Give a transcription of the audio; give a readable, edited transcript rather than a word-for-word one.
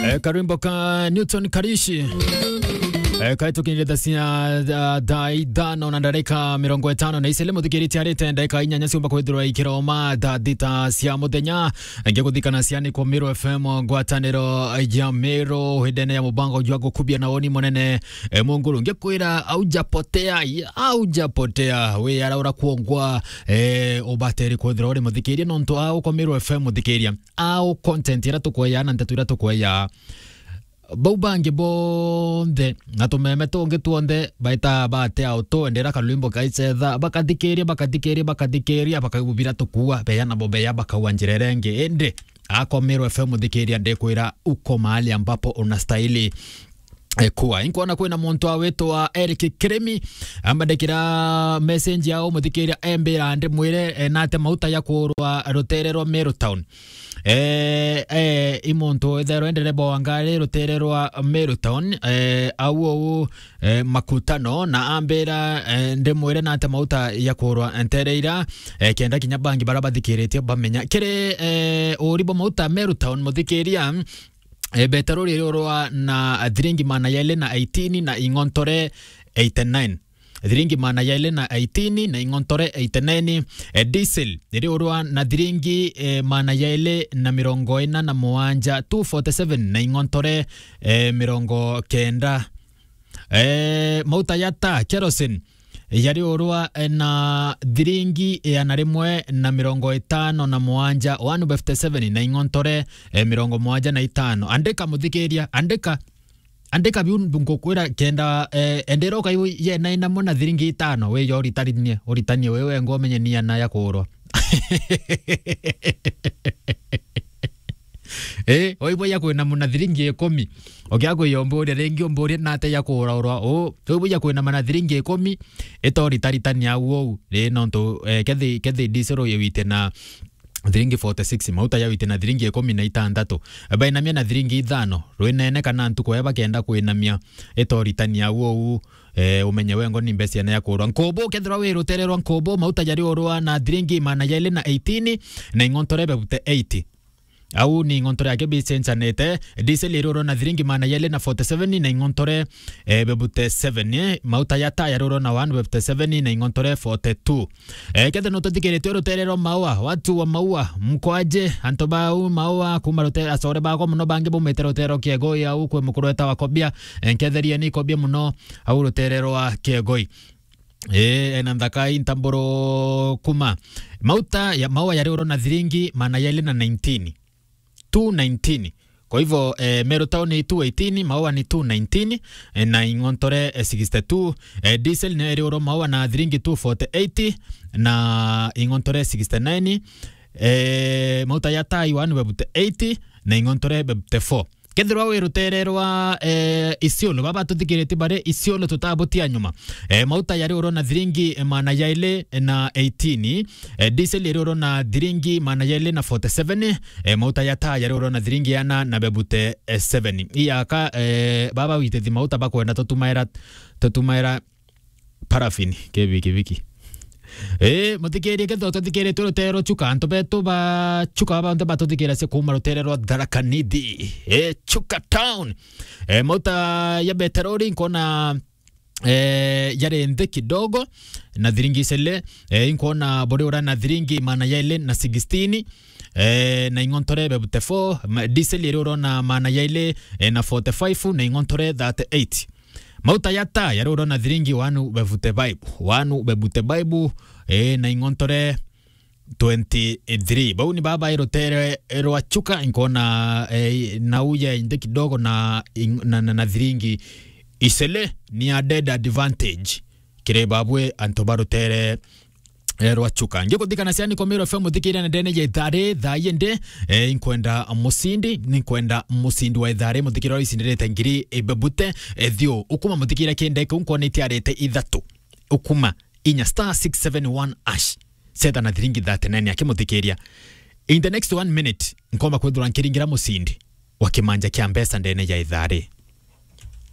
Karimbo ka Newton Karishi kaito kinyedasia daidano na ndareka 50 na isele muthikiriti arite ndeka inyanya ciumba kwithirwa ikiroma thita cia muthenya ngiguthikana ciani kwa Miro FM ngwataniro ya Miro hidene ya mubango jwa gukubia na woni munene munguru ngikwira aujapotea we araura kuongwa obateri kwithirwa uri muthikiria nonto au kwa Miro FM muthikiria au content ira tukoyana ntatu tukoya Baubange bonde natumeme tonge tuonde baita bate auto endera kalwimbo kaicetha bakadikeria bakagubira tukua beyana bobeya bakawanjirerenge ende ako Miro FM thikiria ndekwira uko mahali ambapo unastahili kuwa inkuona kwina muntu awetu wa Eric Kremi ambadekira message yao muthikiria embira ande mwire nate mauta ya kurwa ruterero Meru Town imuntu ethero endere bwangari rutererwa Meru Town au makutano na ambira ndemwire nate mauta ya kurwa entereira kenda kinyabangi barabathikirite bamenya kire uribo mauta Meru Town muthikiria betarori rorwa na thiringi mana yele na 18 na ingontore 89 thiringi mana yele na 18 na ingontore 89 diesel rorwa na thiringi mana yele na mirongo ina na muanja 247 na ingontore mirongo kenda mauta yata kerosene yari orwa na thiringi na rimwe na mirongo itano na muanja 157 na ingontore mirongo muanja na itano andika muthikiria andika biungo kwira kenda endero kayo ye na ina mona thiringi itano we yo ritanie wewe ngomenye nia na yakurwa oibo ya kwina muna thiringi 10 ogiago yombore rengi ombore nate ya kurarwa oibo ya kwina mana thiringi 10 etori taritania uo le nonto kethi disero yewite na thiringi 46 mauta yawite na thiringi 16 bainamia na thiringi 5 rwinene kana ntuko yaba kenda kwinamia etori tania uo umenye wengo ni mbesia na yakurwa nkobo kethira we rutererwa nkobo mauta yari orwa na thiringi mana yele na 18 na ingontore bebute 80 au ni ingontore yake bisensanete diesel iroro na thiringi mana yele na 47 na ingontore bebute 7 mauta yata yaroro na 157 na ingontore 42 kete no tutikirete ruterero maua watu wa maua mkwaje antobau maua kumarute asore bako muno bange bomete rutero kiegoi au kwe mukureta wakobia enketheria ni kobia muno au ruterero wa kiegoi enandaka intamboro kuma mauta ya maua yaroro na thiringi mana yele na 219 kwa hivyo Meru Town ni 218 maua ni 219 na ingontore 62 diesel ni erioro maua na thiringi 248 na ingontore 69 mauta ya Taiwan bebute 80 na ingontore bebute 4 kethirwa we rutererwa Isiolo baba tuthikirite bare Isiolo tutabutia nyuma mauta yari oro na thiringi mana yaile na 18 diesel yari oro na thiringi mana yaile na 47 mauta yata yari oro na thiringi yana na bebute 7 iyaka baba wite thi mauta bakwenda tutumaira parafini keviki muthikirie ketho tuthikire turutero chuka anto beto ba chuka ba ndo batuthikira se kuma ruterero Tharaka Nithi Chuka Town mauta ya beterori nkona yare nthe kidogo na thiringi sele nkona bore ora na thiringi mana yaile na 16 na ingontore bebute 4 diesel yero na mana yaile na 45 na ingontore 38 mauta yata yaroro na thiringi wanu bebute Bible na ingontore 23 bauni baba irotere erwa chuka inkona na uya inde kidogo na thiringi isele ni added advantage kire babwe antobarotere erwa chuka ngikuthikana ciani kwa Miro FM thikira na ndene ya ithare thayende inkwenda musindi wa ithare muthikira icindirete ngiri bebute thio ukuma muthikira kindeke unkonete arete ithatu ukuma inya *671# seta na thiringi 39 akimuthikiria in the next 1 minute nkoma kwithura nkiringira musindi wa kimanja kia mbesa ndene ya ithare